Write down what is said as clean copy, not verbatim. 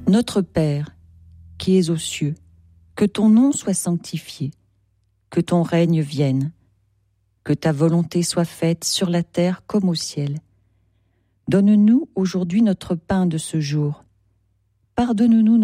Notre Père, qui es aux cieux, que ton nom soit sanctifié, que ton règne vienne, que ta volonté soit faite sur la terre comme au ciel. Donne-nous aujourd'hui notre pain de ce jour. Pardonne-nous